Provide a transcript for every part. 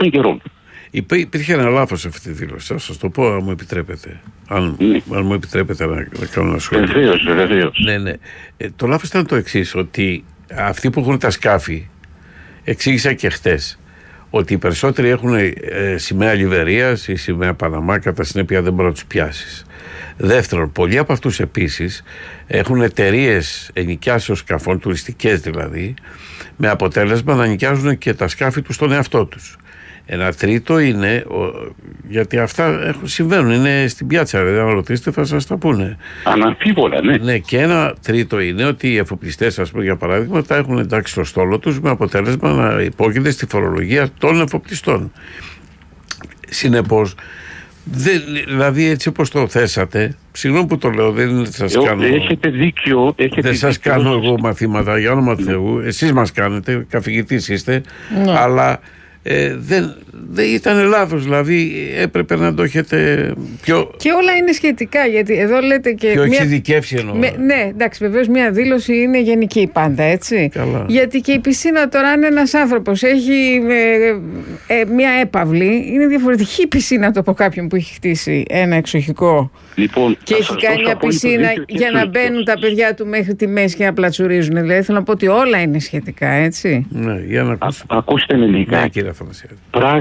των καιρών. Υπήρχε ένα λάθος σε αυτή τη δήλωση. Θα σας το πω, αν μου επιτρέπετε. Αν μου επιτρέπετε να κάνω ένα σχόλιο. Βεβαίως. Ναι. Το λάθος ήταν το εξής, ότι αυτοί που έχουν τα σκάφη, εξήγησα και χτες, ότι οι περισσότεροι έχουν σημαία Λιβερίας ή σημαία Παναμά, κατά συνέπεια δεν μπορεί να τους πιάσεις. Δεύτερον, πολλοί από αυτούς επίσης έχουν εταιρείες ενοικιάσεως σκαφών, τουριστικές δηλαδή, με αποτέλεσμα να νοικιάζουν και τα σκάφη τους στον εαυτό τους. Ένα τρίτο είναι, γιατί αυτά συμβαίνουν, είναι στην πιάτσα, δηλαδή, αν ρωτήσετε θα σας τα πούνε. Αναμφίβολα, ναι. Ναι, και ένα τρίτο είναι ότι οι εφοπλιστές, ας πούμε, για παράδειγμα, τα έχουν εντάξει στο στόλο τους με αποτέλεσμα να υπόκεινται στη φορολογία των εφοπλιστών. Συνεπώς, δηλαδή έτσι όπως το θέσατε, συγγνώμη που το λέω, δεν σας κάνω. Έχετε δίκιο. Δεν σας κάνω εγώ μαθήματα, για όνομα του Θεού. Εσείς μας κάνετε, καθηγητής είστε, αλλά δεν ήταν λάθος, δηλαδή έπρεπε να το έχετε πιο. Και όλα είναι σχετικά, γιατί εδώ λέτε και. Πιο εξειδικεύσει εννοώ. Ναι, εντάξει, βεβαίως μια δήλωση είναι γενική πάντα, έτσι. Καλά. Γιατί και η πισίνα τώρα, αν ένας άνθρωπος έχει μια έπαυλη, είναι διαφορετική η πισίνα του από κάποιον που έχει χτίσει ένα εξοχικό. Λοιπόν, και έχει κάνει μια πισίνα για να μπαίνουν τα παιδιά του μέχρι τη μέση και να πλατσουρίζουν. Δηλαδή θέλω να πω ότι όλα είναι σχετικά, έτσι. Ναι, για να ακούστε με λίγα. Ναι, κύριε Αθανασιάδη.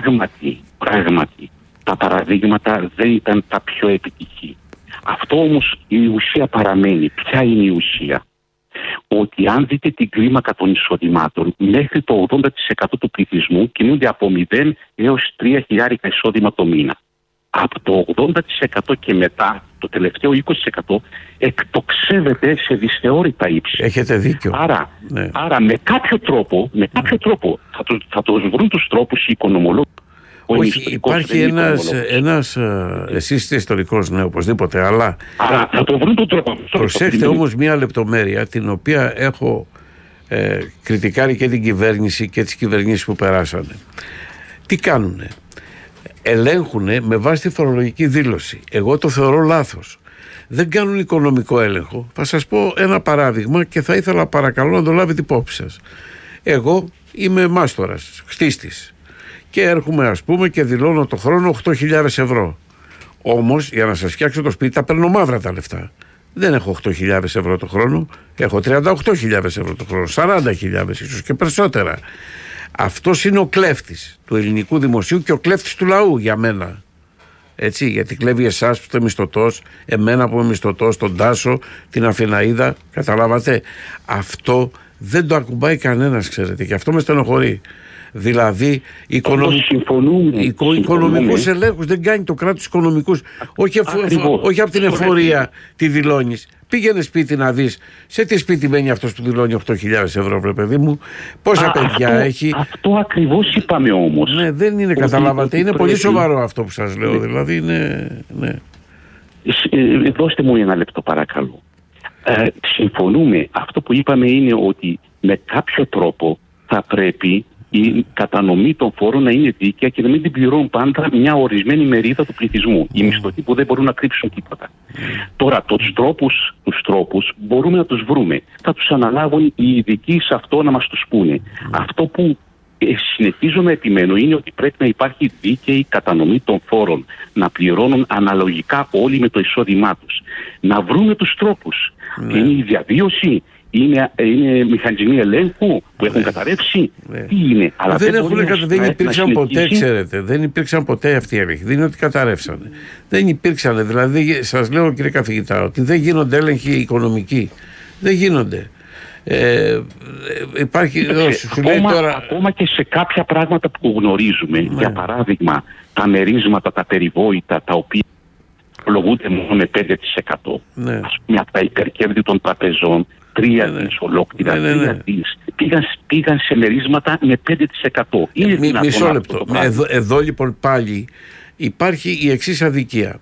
Πράγματι, τα παραδείγματα δεν ήταν τα πιο επιτυχή. Αυτό όμως η ουσία παραμένει. Ποια είναι η ουσία? Ότι αν δείτε την κλίμακα των εισοδημάτων, μέχρι το 80% του πληθυσμού κινούνται από 0 έως 3.000 εισόδημα το μήνα. Από το 80% και μετά, το τελευταίο 20% εκτοξεύεται σε δυσθεώρητα ύψη. Έχετε δίκιο. Άρα με κάποιο τρόπο θα τους βρουν τους τρόπους οι οικονομολόγοι. Όχι, υπάρχει ένας εσείς είστε ιστορικός, ναι, οπωσδήποτε, αλλά άρα θα το βρουν τον τρόπο. Προσέχτε όμως μια λεπτομέρεια, την οποία έχω κριτικάρει και την κυβέρνηση και τις κυβερνήσεις που περάσανε. Τι κάνουνε? Ελέγχουνε με βάση τη φορολογική δήλωση. Εγώ το θεωρώ λάθος. Δεν κάνουν οικονομικό έλεγχο. Θα σας πω ένα παράδειγμα και θα ήθελα παρακαλώ να το λάβετε υπόψη σας. Εγώ είμαι μάστορας, χτίστης, και έρχομαι ας πούμε και δηλώνω το χρόνο 8.000 ευρώ. Όμως για να σας φτιάξω το σπίτι τα παίρνω μαύρα τα λεφτά. Δεν έχω 8.000 ευρώ το χρόνο, έχω 38.000 ευρώ το χρόνο, 40.000 ίσως και περισσότερα. Αυτός είναι ο κλέφτης του ελληνικού δημοσίου και ο κλέφτης του λαού για μένα. Έτσι, γιατί κλέβει εσάς που είστε μισθωτός, εμένα που είμαι μισθωτός, τον Τάσο, την Αθηναίδα, καταλάβατε. Αυτό δεν το ακουμπάει κανένας, ξέρετε, και αυτό με στενοχωρεί. Δηλαδή, οικονομικούς ελέγχους δεν κάνει το κράτος οικονομικούς. Όχι από την εφορία τη δηλώνεις. Πήγαινε σπίτι να δεις σε τι σπίτι μένει αυτός που δηλώνει 8.000 ευρώ, βρε παιδί μου. Πόσα παιδιά έχει. Αυτό ακριβώς είπαμε όμως. Ναι, δεν είναι, καταλάβατε. Είναι πολύ σοβαρό αυτό που σας λέω. Δηλαδή είναι. Ναι. Δώστε μου ένα λεπτό, παρακαλώ. Συμφωνούμε. Αυτό που είπαμε είναι ότι με κάποιο τρόπο θα πρέπει η κατανομή των φόρων να είναι δίκαια και να μην την πληρώνουν πάντα μια ορισμένη μερίδα του πληθυσμού. Οι μισθωτοί που δεν μπορούν να κρύψουν τίποτα. Τώρα, τους τρόπους μπορούμε να τους βρούμε. Θα τους αναλάβουν οι ειδικοί σε αυτό να μας τους πούνε. Αυτό που συνεχίζω να επιμένω είναι ότι πρέπει να υπάρχει δίκαιη κατανομή των φόρων. Να πληρώνουν αναλογικά όλοι με το εισόδημά τους. Να βρούμε τους τρόπους. Είναι η διαβίωση. Είναι μηχανισμοί ελέγχου που έχουν καταρρεύσει. Τι είναι? Αλλά δεν υπήρξαν ποτέ, ξέρετε. Δεν υπήρξαν ποτέ αυτοί οι έλεγχοι. Δεν είναι ότι καταρρεύσανε. Δεν υπήρξαν. Δηλαδή, σας λέω, κύριε καθηγητά, ότι δεν γίνονται έλεγχοι οικονομικοί. Δεν γίνονται. Υπάρχει. Ακόμα και σε κάποια πράγματα που γνωρίζουμε, για παράδειγμα, τα μερίσματα, τα περιβόητα, τα οποία προλογούνται μόνο με 5%. Ας πούμε, από τα υπερκέρδη των τραπεζών, 3 δις ολόκληρα, 3 δις, πήγαν σε μερίσματα με 5%. Μισό λεπτό. Εδώ λοιπόν πάλι υπάρχει η εξής αδικία.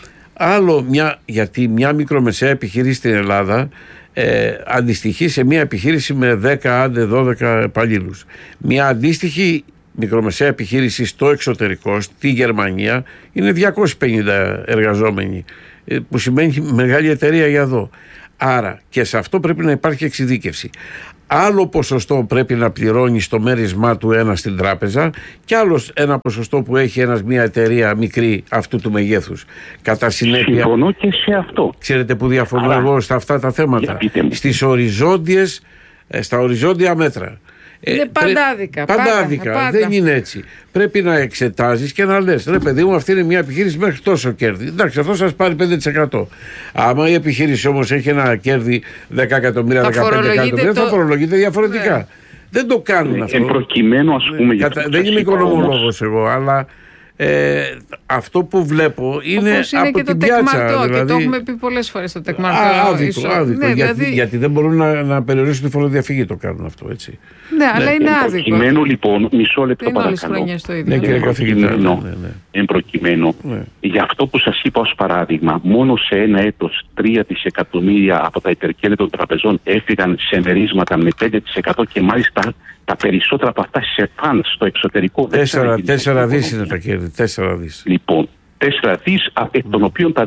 Γιατί μια μικρομεσαία επιχείρηση στην Ελλάδα αντιστοιχεί σε μια επιχείρηση με 10 άντε 12 υπαλλήλους. Μια αντίστοιχη μικρομεσαία επιχείρηση στο εξωτερικό, στη Γερμανία, είναι 250 εργαζόμενοι, που σημαίνει μεγάλη εταιρεία για εδώ. Άρα και σε αυτό πρέπει να υπάρχει εξειδίκευση. άλλο ποσοστό πρέπει να πληρώνει στο μέρισμά του ένα στην τράπεζα και άλλο ένα ποσοστό που έχει μια εταιρεία μικρή αυτού του μεγέθους. Κατά συνέπεια, συμφωνώ και σε αυτό. Ξέρετε που διαφωνώ εγώ στα αυτά τα θέματα? Στα οριζόντια μέτρα. Είναι παντάδικα. Παντάδικα. Δεν είναι έτσι. Πρέπει να εξετάζεις και να λες, ρε παιδί μου, αυτή είναι μια επιχείρηση μέχρι τόσο κέρδη. Εντάξει, αυτό σας πάρει 5%. Άμα η επιχείρηση όμως έχει ένα κέρδη 10 εκατομμύρια, 15 εκατομμύρια, θα φορολογείται διαφορετικά. Ναι. Δεν το κάνουν αυτό. Εν προκειμένου, ας πούμε, δεν είμαι οικονομολόγος εγώ, αλλά αυτό που βλέπω είναι από και την πιάτσα. Δηλαδή, και το έχουμε πει πολλές φορές το τεκμαρτό. Άδικο. Γιατί δεν μπορούν να περιορίσουν τη φοροδιαφυγή, το κάνουν αυτό, έτσι. Ναι, αλλά είναι άδικο. Εν προκειμένου, λοιπόν, μισό λεπτό παρακαλώ. Ναι, κύριε καθηγητά. Εν προκειμένου, για αυτό που σας είπα ως παράδειγμα, μόνο σε ένα έτος 3 δισεκατομμύρια από τα υπερκέρδη των τραπεζών έφυγαν σε μερίσματα με 5% και μάλιστα τα περισσότερα από αυτά σε φαντ στο εξωτερικό. 4 δις είναι τα κέρδη. 4 δις. Λοιπόν, 4 δις, εκ των οποίων τα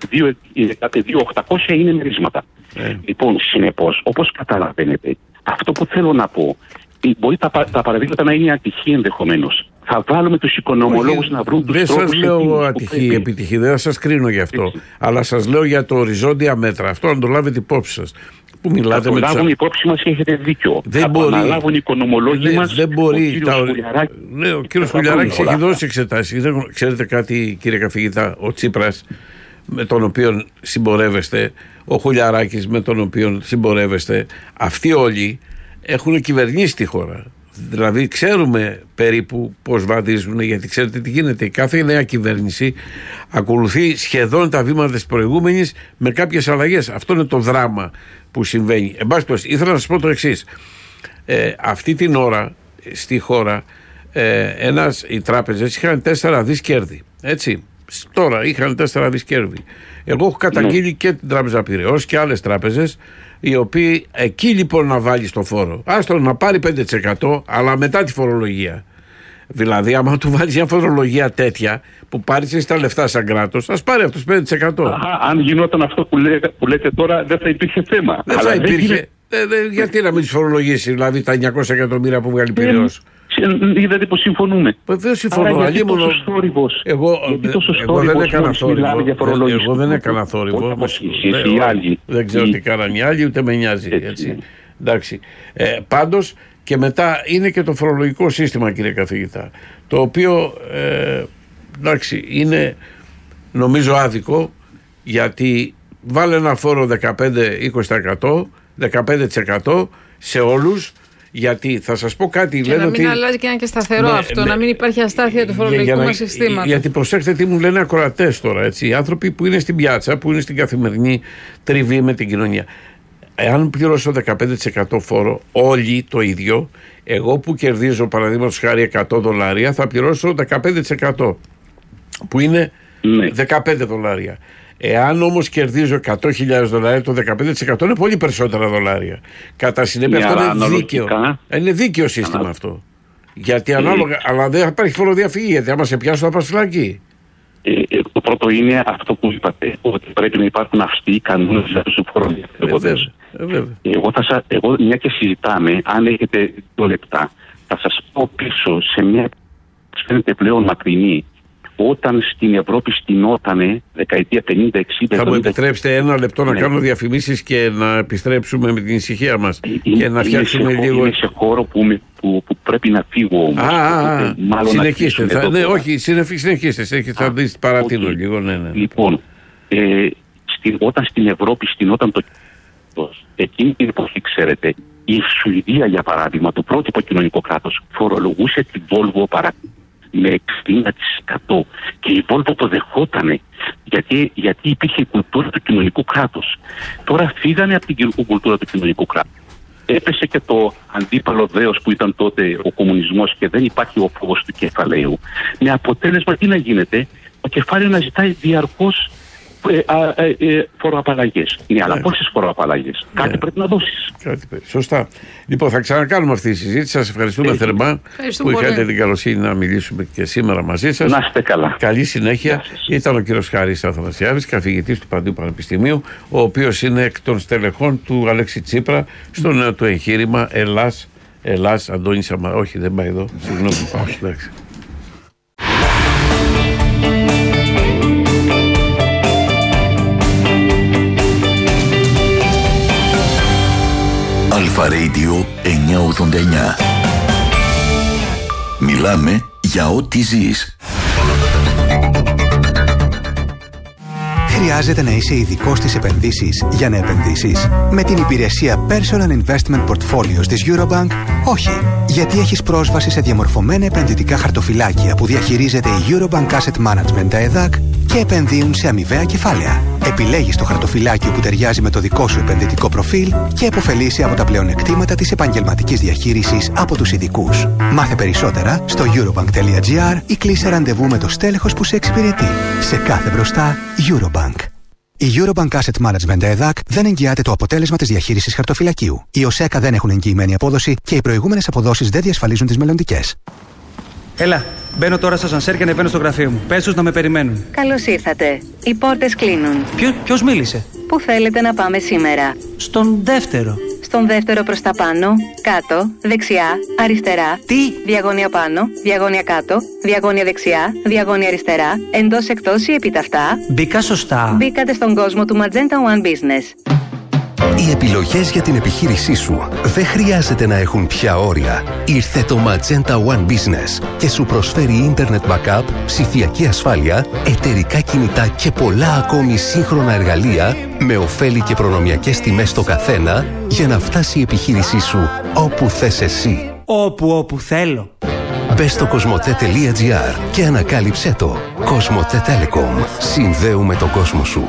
2.800 είναι μερίσματα. Λοιπόν, συνεπώς, όπως καταλαβαίνετε, αυτό που θέλω να πω, μπορεί τα παραδείγματα να είναι ατυχή ενδεχομένως. Θα βάλουμε τους οικονομολόγους να βρουν τους τρόπους. Δεν σας λέω ατυχή, επιτυχή, δεν θα σας κρίνω γι' αυτό. Έτσι. Αλλά σας λέω για το οριζόντια μέτρα. Αυτό να το λάβετε υπόψη σας. Που μιλάτε θα το λάβουν υπόψη μας και έχετε δίκιο. Δεν μπορεί. Να λάβουν οι οικονομολόγοι μας. Δεν μπορεί. Ο κύριος Χουλιαράκης έχει δώσει εξετάσεις. Ξέρετε κάτι, κύριε καθηγητά? Ο Τσίπρας, με τον οποίο συμπορεύεστε, ο Χουλιαράκης, με τον οποίο συμπορεύεστε, αυτοί όλοι έχουν κυβερνήσει τη χώρα. Δηλαδή ξέρουμε περίπου πώς βαδίζουν, γιατί ξέρετε τι γίνεται. Κάθε νέα κυβέρνηση ακολουθεί σχεδόν τα βήματα της προηγούμενης με κάποιες αλλαγές. Αυτό είναι το δράμα που συμβαίνει. Εν πάση περιπτώσει, ήθελα να σας πω το εξής. Αυτή την ώρα στη χώρα οι τράπεζες είχαν 4 δις κέρδη. Έτσι. Τώρα είχαν 4 δις κέρδη. Εγώ έχω καταγγείλει και την Τράπεζα Πειραιώς και άλλες τράπεζες, οι οποίοι εκεί λοιπόν να βάλει το φόρο. Άστο να πάρει 5%, αλλά μετά τη φορολογία. Δηλαδή, άμα του βάλει μια φορολογία τέτοια που πάρει εσύ τα λεφτά σαν κράτος, θα πάρει αυτός 5%. Αν γινόταν αυτό που λέτε τώρα, δεν θα υπήρχε θέμα. Δεν θα υπήρχε. Γιατί να μην τις φορολογήσει, δηλαδή τα 900 εκατομμύρια που βγάλει Πειραιώς? Είδατε πως συμφωνούμε. Δεν συμφωνώ. Γιατί τόσο θόρυβος? Εγώ δεν έκανα θόρυβο. Εγώ δεν έκανα θόρυβο. Δεν ξέρω τι κάνανε οι άλλοι, ούτε με νοιάζει. Εντάξει. Πάντως και μετά είναι και το φορολογικό σύστημα, κύριε καθηγητά, το οποίο εντάξει, είναι νομίζω άδικο, γιατί βάλε ένα φόρο 15-20%, 15% σε όλους. Γιατί θα σας πω κάτι. Και να μην αλλάζει και να είναι και σταθερό αυτό, να μην υπάρχει αστάθεια του φορολογικού μας συστήματος. Γιατί προσέξτε τι μου λένε ακροατές τώρα. Έτσι, οι άνθρωποι που είναι στην πιάτσα, που είναι στην καθημερινή τριβή με την κοινωνία. Εάν πληρώσω 15% φόρο, όλοι το ίδιο, εγώ που κερδίζω παραδείγματος χάρη $100, θα πληρώσω 15%. Που είναι $15. Εάν όμως κερδίζω $100,000, το 15% είναι πολύ περισσότερα δολάρια. Κατά συνέπεια αυτό είναι δίκαιο. Είναι δίκαιο σύστημα αυτό. Γιατί ανάλογα, αλλά δεν θα υπάρχει φοροδιαφυγή, γιατί άμα σε πιάσω θα πας φυλακή. Το πρώτο είναι αυτό που είπατε, ότι πρέπει να υπάρχουν αυστοί κανόνες για τους φοροδιαφυγές. Εγώ, μια και συζητάμε, αν έχετε 2 λεπτά, θα σας πω πίσω σε μια που φαίνεται πλέον μακρινή. Όταν στην Ευρώπη στηνότανε δεκαετία 50-60. Θα μου επιτρέψετε 1 λεπτό να κάνω διαφημίσεις και να επιστρέψουμε με την ησυχία μας και να φτιάξουμε λίγο. Είναι σε χώρο που πρέπει να φύγω όμως. Συνεχίστε. Όχι, συνεχίστε. Θα δεις παρατείνω λίγο. Λοιπόν, όταν στην Ευρώπη στηνόταν εκείνη την εποχή, ξέρετε, η Σουηδία για παράδειγμα, το πρότυπο κοινωνικό κράτος, φορολογούσε την Volvo με 60% και η Volvo το δεχότανε γιατί υπήρχε η κουλτούρα του κοινωνικού κράτους. Τώρα φύγανε από την κουλτούρα του κοινωνικού κράτους. Έπεσε και το αντίπαλο δέος που ήταν τότε ο κομμουνισμός και δεν υπάρχει ο φόβος του κεφαλαίου. Με αποτέλεσμα τι να γίνεται? Το κεφάλαιο να ζητάει διαρκώς φοροαπαλλαγές. Ναι, αλλά πόσες φοροαπαλλαγές? Κάτι πρέπει να δώσεις. Σωστά. Λοιπόν, θα ξανακάνουμε αυτή τη συζήτηση. Σας ευχαριστούμε θερμά που είχατε την καλοσύνη να μιλήσουμε και σήμερα μαζί σας. Να είστε καλά. Καλή συνέχεια. Ήταν ο κύριος Χάρης Αθανασιάδης, καθηγητής του Παντίου Πανεπιστημίου, ο οποίος είναι εκ των στελεχών του Αλέξη Τσίπρα στο νέο του εγχείρημα Ελλάς, Αντώνη Σαμαρά. Όχι, δεν πάει εδώ. Συγγνώμη. Όχι, εντάξει. Αλφα Radio 989. Μιλάμε για ό,τι ζεις. Χρειάζεται να είσαι ειδικός στις επενδύσεις για να επενδύσεις? Με την υπηρεσία Personal Investment Portfolios της Eurobank, όχι. Γιατί έχεις πρόσβαση σε διαμορφωμένα επενδυτικά χαρτοφυλάκια που διαχειρίζεται η Eurobank Asset Management ΕΔΑΚ και επενδύουν σε αμοιβαία κεφάλαια. Επιλέγεις το χαρτοφυλάκιο που ταιριάζει με το δικό σου επενδυτικό προφίλ και επωφελείσαι από τα πλεονεκτήματα της επαγγελματικής διαχείρισης από τους ειδικούς. Μάθε περισσότερα στο eurobank.gr ή κλείσε ραντεβού με το στέλεχος που σε εξυπηρετεί. Σε κάθε μπροστά, Eurobank. Η Eurobank Asset Management ΕΔΑΚ δεν εγγυάται το αποτέλεσμα της διαχείρισης χαρτοφυλακίου. Οι ΟΣΕΚΑ δεν έχουν εγγυημένη απόδοση και οι προηγούμενες αποδόσεις δεν διασφαλίζουν τις μελλοντικές. Έλα, μπαίνω τώρα στο ασανσέρ και ανεβαίνω στο γραφείο μου. Πες τους να με περιμένουν. Καλώς ήρθατε. Οι πόρτες κλείνουν. Ποιος μίλησε? Πού θέλετε να πάμε σήμερα? Στον δεύτερο. Στον δεύτερο προς τα πάνω, κάτω, δεξιά, αριστερά. Τι? Διαγώνια πάνω, διαγώνια κάτω, διαγώνια δεξιά, διαγώνια αριστερά, εντός εκτός ή επιταυτά. Μπήκα σωστά? Μπήκατε στον κόσμο του Magenta One Business. Οι επιλογές για την επιχείρησή σου δεν χρειάζεται να έχουν πια όρια. Ήρθε το Magenta One Business και σου προσφέρει Internet Backup, ψηφιακή ασφάλεια, εταιρικά κινητά και πολλά ακόμη σύγχρονα εργαλεία με ωφέλη και προνομιακές τιμές στο καθένα για να φτάσει η επιχείρησή σου όπου θες εσύ. Όπου θέλω. Μπες στο cosmote.gr και ανακάλυψέ το. Cosmote Telecom. Συνδέουμε τον κόσμο σου.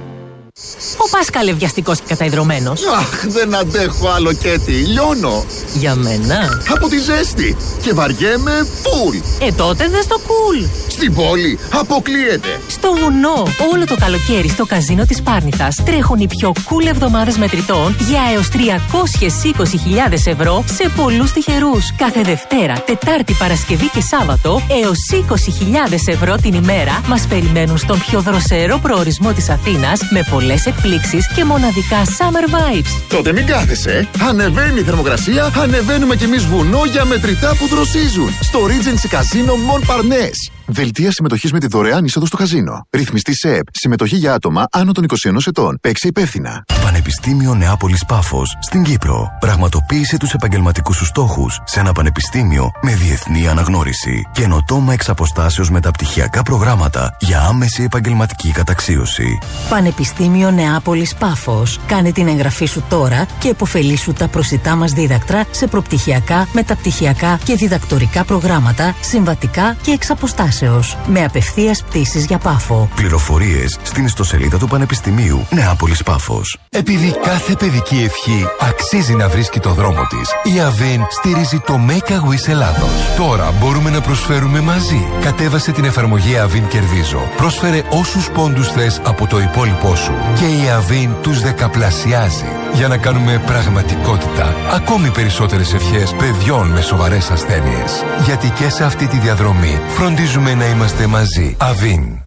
Ο Πάσχαλε βιαστικός και καταϊδρωμένος. Αχ, δεν αντέχω άλλο Κέτι, λιώνω. Για μένα. Από τη ζέστη και βαριέμαι φουλ. Τότε δες το κουλ. Στην πόλη αποκλείεται. Στο βουνό, όλο το καλοκαίρι στο καζίνο της Πάρνηθας τρέχουν οι πιο cool εβδομάδες μετρητών για έως 320.000 ευρώ σε πολλούς τυχερούς. Κάθε Δευτέρα, Τετάρτη, Παρασκευή και Σάββατο έως 20.000 ευρώ την ημέρα μας περιμένουν στον πιο δροσερό προορισμό της Αθήνας με πολλές εκπλήξεις και μοναδικά summer vibes. Τότε μην κάθεσαι. Ανεβαίνει η θερμοκρασία, ανεβαίνουμε κι εμείς βουνό για μετρητά που δροσίζουν. Στο Regency Casino Montparnasse. Δελτία συμμετοχής με τη δωρεάν είσοδο στο καζίνο. Ρυθμιστή ΣΕΠ. Συμμετοχή για άτομα άνω των 21 ετών. Παίξε υπεύθυνα. Πανεπιστήμιο Νεάπολης Πάφος στην Κύπρο. Πραγματοποίησε τους επαγγελματικούς σου στόχους σε ένα πανεπιστήμιο με διεθνή αναγνώριση. Καινοτόμα εξ αποστάσεως μεταπτυχιακά προγράμματα για άμεση επαγγελματική καταξίωση. Πανεπιστήμιο Νεάπολης Πάφος. Κάνε την εγγραφή σου τώρα και επωφελήσου τα προσιτά μας δίδακτρα σε προπτυχιακά, μεταπτυχιακά και διδακτορικά προγράμματα, συμβατικά και εξ αποστάσεως. Με απευθείας πτήσεις για Πάφο. Πληροφορίες στην ιστοσελίδα του Πανεπιστημίου Νεάπολης Πάφος. Επειδή κάθε παιδική ευχή αξίζει να βρίσκει το δρόμο της, η Avin στηρίζει το Make a Wish Ελλάδος. Τώρα μπορούμε να προσφέρουμε μαζί. Κατέβασε την εφαρμογή Avin Κερδίζω. Πρόσφερε όσους πόντους θες από το υπόλοιπό σου. Και η Avin τους δεκαπλασιάζει. Για να κάνουμε πραγματικότητα ακόμη περισσότερες ευχές παιδιών με σοβαρές ασθένειες. Γιατί και σε αυτή τη διαδρομή φροντίζουμε να είμαστε μαζί. Avin.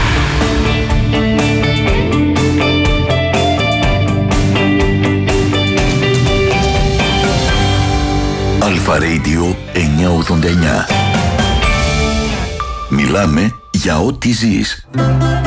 Αλφα Radio 989. Μιλάμε για ό,τι ζεις.